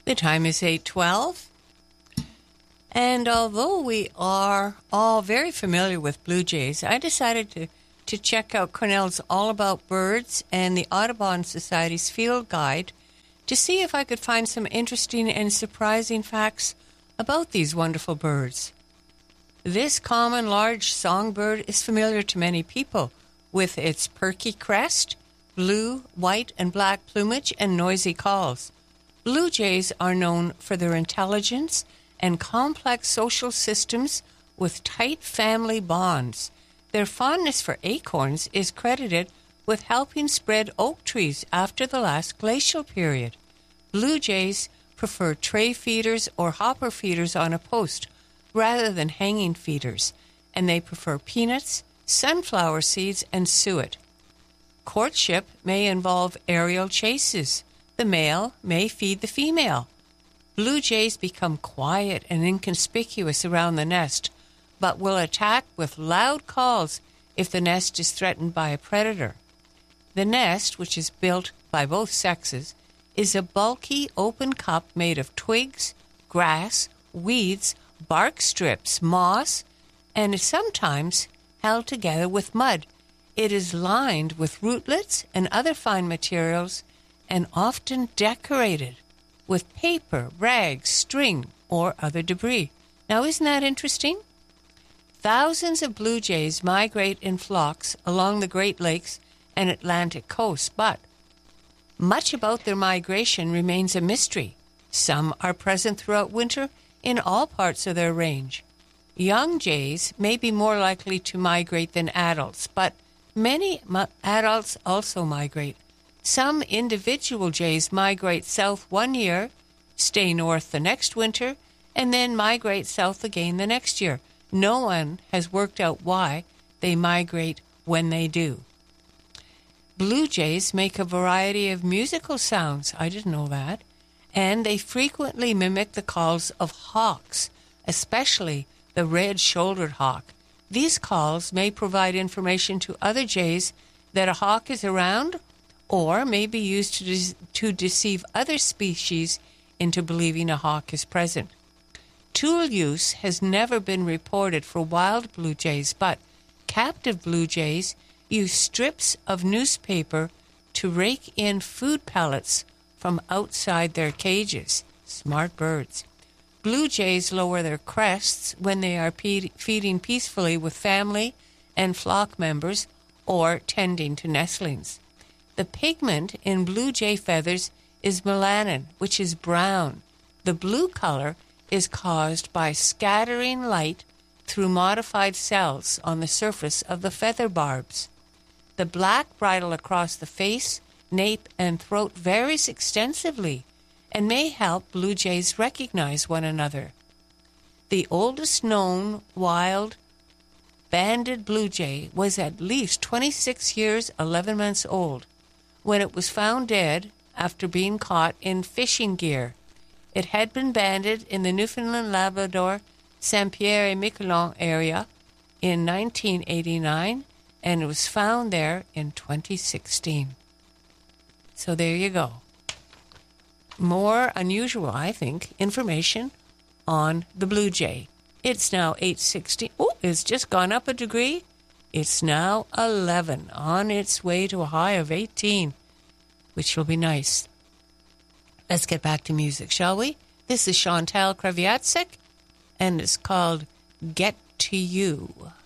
The time is 8:12. And although we are all very familiar with blue jays, I decided to check out Cornell's All About Birds and the Audubon Society's Field Guide to see if I could find some interesting and surprising facts about these wonderful birds. This common large songbird is familiar to many people with its perky crest, blue, white, and black plumage, and noisy calls. Blue jays are known for their intelligence and complex social systems with tight family bonds. Their fondness for acorns is credited with helping spread oak trees after the last glacial period. Blue jays prefer tray feeders or hopper feeders on a post rather than hanging feeders, and they prefer peanuts, sunflower seeds, and suet. Courtship may involve aerial chases. The male may feed the female. Blue jays become quiet and inconspicuous around the nest, but will attack with loud calls if the nest is threatened by a predator. The nest, which is built by both sexes, is a bulky open cup made of twigs, grass, weeds, bark strips, moss, and is sometimes held together with mud. It is lined with rootlets and other fine materials and often decorated with paper, rags, string, or other debris. Now, isn't that interesting? Thousands of blue jays migrate in flocks along the Great Lakes and Atlantic coast, but much about their migration remains a mystery. Some are present throughout winter in all parts of their range. Young jays may be more likely to migrate than adults, but many adults also migrate. Some individual jays migrate south one year, stay north the next winter, and then migrate south again the next year. No one has worked out why they migrate when they do. Blue jays make a variety of musical sounds. I didn't know that. And they frequently mimic the calls of hawks, especially the red-shouldered hawk. These calls may provide information to other jays that a hawk is around, or may be used to deceive other species into believing a hawk is present. Tool use has never been reported for wild blue jays, but captive blue jays use strips of newspaper to rake in food pellets from outside their cages. Smart birds. Blue jays lower their crests when they are feeding peacefully with family and flock members or tending to nestlings. The pigment in blue jay feathers is melanin, which is brown. The blue color is caused by scattering light through modified cells on the surface of the feather barbs. The black bridle across the face, nape, and throat varies extensively and may help blue jays recognize one another. The oldest known wild banded blue jay was at least 26 years, 11 months old when it was found dead after being caught in fishing gear. It had been banded in the Newfoundland, Labrador, Saint-Pierre-et-Miquelon area in 1989, and it was found there in 2016. So there you go. More unusual, I think, information on the blue jay. It's now 8:16. Oh, it's just gone up a degree. It's now 11, on its way to a high of 18, which will be nice. Let's get back to music, shall we? This is Chantal Kreviatsek, and it's called Get to You.